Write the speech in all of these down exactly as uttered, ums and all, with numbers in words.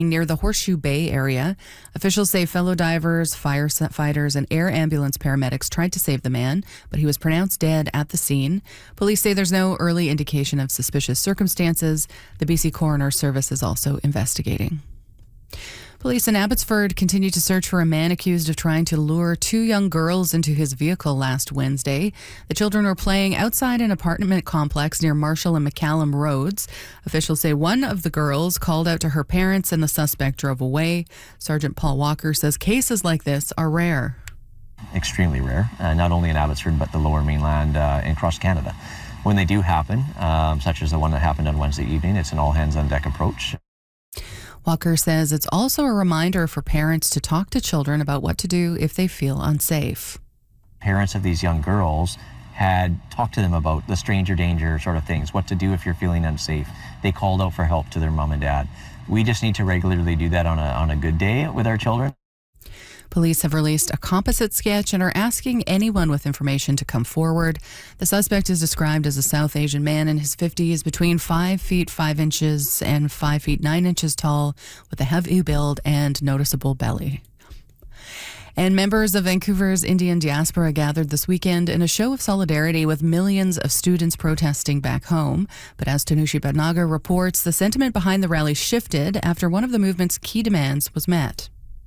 near the Horseshoe Bay area. Officials say fellow divers, firefighters, and air ambulance paramedics tried to save the man, but he was pronounced dead at the scene. Police say there's no early indication of suspicious circumstances. The B C Coroner Service is also investigating. Police in Abbotsford continue to search for a man accused of trying to lure two young girls into his vehicle last Wednesday. The children were playing outside an apartment complex near Marshall and McCallum Roads. Officials say one of the girls called out to her parents and the suspect drove away. Sergeant Paul Walker says cases like this are rare. Extremely rare, uh, not only in Abbotsford but the Lower Mainland uh, and across Canada. When they do happen, um, such as the one that happened on Wednesday evening, it's an all-hands-on-deck approach. Walker says it's also a reminder for parents to talk to children about what to do if they feel unsafe. Parents of these young girls had talked to them about the stranger danger sort of things, what to do if you're feeling unsafe. They called out for help to their mom and dad. We just need to regularly do that on a, on a good day with our children. Police have released a composite sketch and are asking anyone with information to come forward. The suspect is described as a South Asian man in his fifties, between five feet five inches and five feet nine inches tall, with a heavy build and noticeable belly. And members of Vancouver's Indian diaspora gathered this weekend in a show of solidarity with millions of students protesting back home. But as Tanushi Bhatnagar reports, the sentiment behind the rally shifted after one of the movement's key demands was met.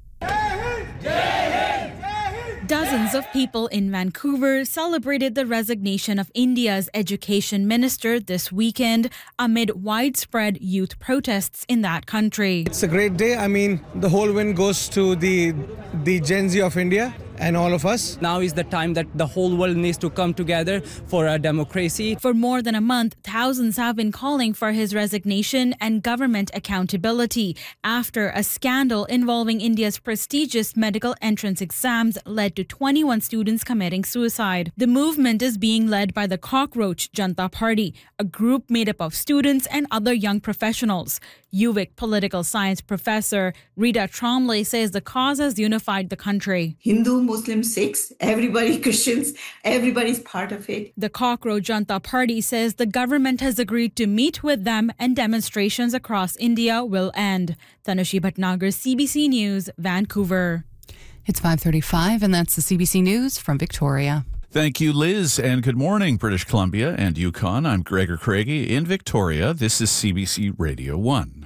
Dozens of people in Vancouver celebrated the resignation of India's education minister this weekend amid widespread youth protests in that country. It's a great day. I mean, the whole win goes to the the Gen Z of India and all of us. Now is the time that the whole world needs to come together for a democracy. For more than a month, thousands have been calling for his resignation and government accountability after a scandal involving India's prestigious medical entrance exams led to twenty-one students committing suicide. The movement is being led by the Cockroach Janta Party, a group made up of students and other young professionals. U V I C political science professor Rita Tromley says the cause has unified the country. Hindu, Muslim, Sikhs, everybody, Christians, everybody's part of it. The Cockroach Janta Party says the government has agreed to meet with them and demonstrations across India will end. Tanushi Bhatnagar, C B C News, Vancouver. It's five thirty-five, and that's the C B C News from Victoria. Thank you, Liz, and good morning, British Columbia and Yukon. I'm Gregor Craigie in Victoria. This is C B C Radio one.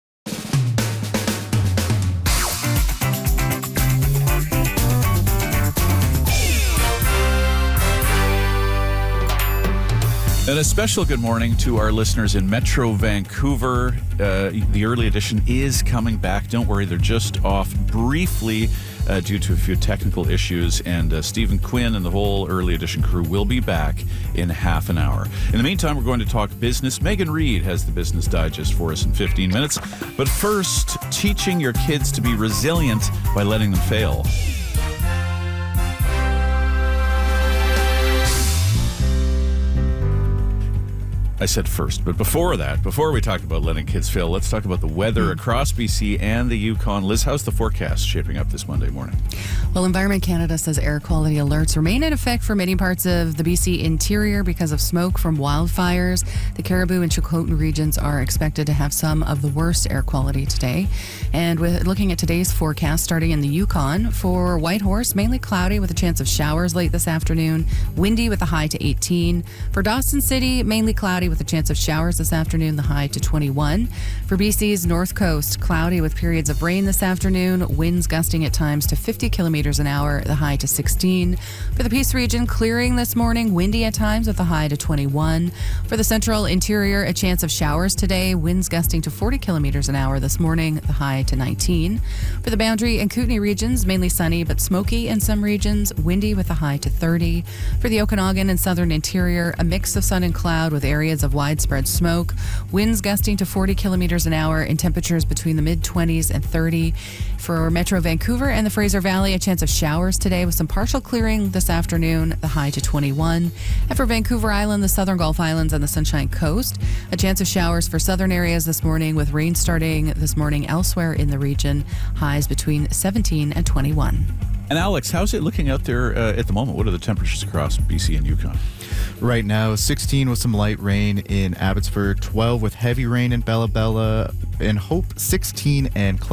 And a special good morning to our listeners in Metro Vancouver. Uh, the early edition is coming back. Don't worry, they're just off briefly uh, due to a few technical issues. And uh, Stephen Quinn and the whole early edition crew will be back in half an hour. In the meantime, we're going to talk business. Megan Reid has the Business Digest for us in fifteen minutes. But first, teaching your kids to be resilient by letting them fail. I said first, but before that, before we talk about letting kids fail, let's talk about the weather across B C and the Yukon. Liz, how's the forecast shaping up this Monday morning? Well, Environment Canada says air quality alerts remain in effect for many parts of the B C interior because of smoke from wildfires. The Caribou and Chilcotin regions are expected to have some of the worst air quality today. And with looking at today's forecast, starting in the Yukon, for Whitehorse, mainly cloudy with a chance of showers late this afternoon, windy with a high to eighteen. For Dawson City, mainly cloudy with a chance of showers this afternoon, the high to twenty-one. For B C's North Coast, cloudy with periods of rain this afternoon, winds gusting at times to fifty kilometers an hour, the high to sixteen. For the Peace region, clearing this morning, windy at times with a high to twenty-one. For the central interior, a chance of showers today, winds gusting to forty kilometers an hour this morning, the high to nineteen. For the Boundary and Kootenay regions, mainly sunny but smoky in some regions, windy with a high to thirty. For the Okanagan and southern interior, a mix of sun and cloud with areas of widespread smoke, winds gusting to forty kilometers an hour and temperatures between the mid-twenties and thirty. For Metro Vancouver and the Fraser Valley, a chance of showers today with some partial clearing this afternoon, the high to twenty-one. And for Vancouver Island, the southern Gulf Islands and the Sunshine Coast, a chance of showers for southern areas this morning with rain starting this morning elsewhere in the region, highs between seventeen and twenty-one. And Alex, how's it looking out there uh, at the moment? What are the temperatures across B C and Yukon? Right now, sixteen with some light rain in Abbotsford, twelve with heavy rain in Bella Bella, and Hope, sixteen and